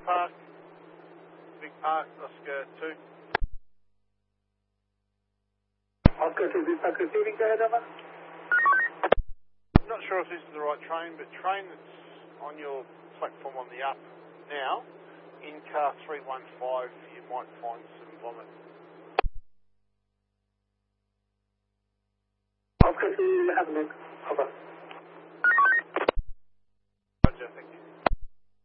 Park, Big Park, Oscar 2. Oscar 2, Big Park receiving, go ahead, over. I'm not sure if this is the right train, but train that's on your platform on the up now, in car 315, you might find some vomit. Oscar 2, have a look, over.